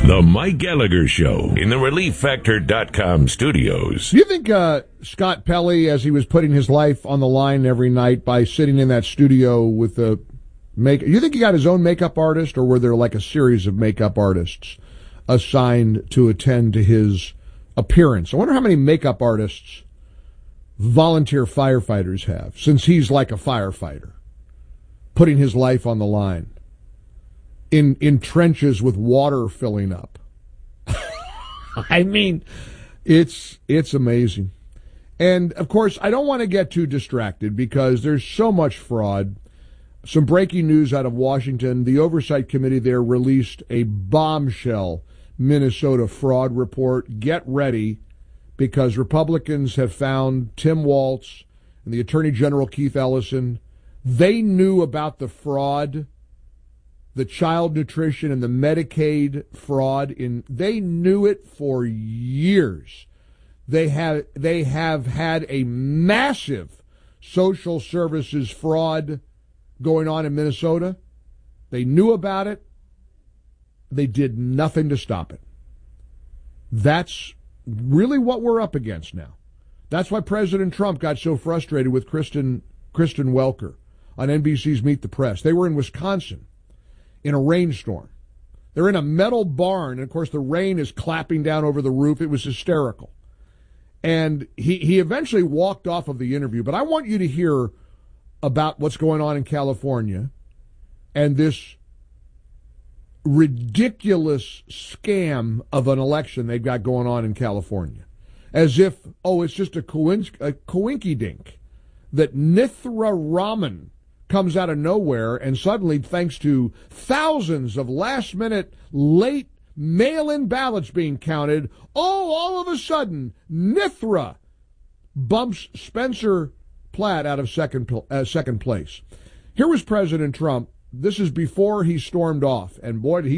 The Mike Gallagher Show in the ReliefFactor.com studios. Do you think Scott Pelley, as he was putting his life on the line every night by sitting in that studio with the makeup, you think he got his own makeup artist, or were there like a series of makeup artists assigned to attend to his appearance? I wonder how many makeup artists volunteer firefighters have, since he's like a firefighter, putting his life on the line in trenches with water filling up. I mean, it's amazing. And, of course, I don't want to get too distracted because there's so much fraud. Some breaking news out of Washington. The Oversight Committee there released a bombshell Minnesota fraud report. Get ready, because Republicans have found Tim Walz and the Attorney General Keith Ellison. They knew about the fraud, the child nutrition and the Medicaid fraud. They knew it for years. They have had a massive social services fraud going on in Minnesota. They knew about it. They did nothing to stop it. That's really what we're up against now. That's why President Trump got so frustrated with Kristen Welker on NBC's Meet the Press. They were in Wisconsin in a rainstorm. They're in a metal barn, and of course the rain is clapping down over the roof. It was hysterical. And he eventually walked off of the interview, but I want you to hear about what's going on in California and this ridiculous scam of an election they've got going on in California. As if, it's just a coinky-dink that Nithra Raman comes out of nowhere, and suddenly, thanks to thousands of last-minute, late mail-in ballots being counted, all of a sudden, Nithra bumps Spencer Platt out of second place. Here was President Trump. This is before he stormed off, and boy, did he